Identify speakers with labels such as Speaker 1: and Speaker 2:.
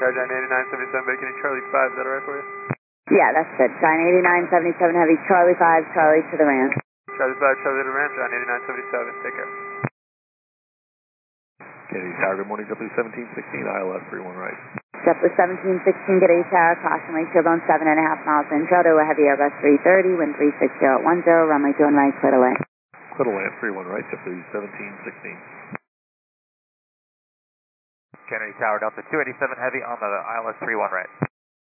Speaker 1: Roger, 8977, Bacon and Charlie 5, is that alright for you?
Speaker 2: Yeah, that's good. John 8977 Heavy, Charlie 5, Charlie to the ramp.
Speaker 1: Charlie 5, Charlie to the ramp, John 8977, take care.
Speaker 3: Kennedy Tower, good morning, W1716, ILS 31 right.
Speaker 2: JetBlue 1716, Kennedy Tower, caution lake turbulence 7.5 miles intro to a heavy Airbus 330, wind 36010, runway 21 right, clear to land.
Speaker 3: Clear to land, 31 right, JetBlue 1716.
Speaker 4: Kennedy Tower, Delta 287 Heavy on the ILS 31 right.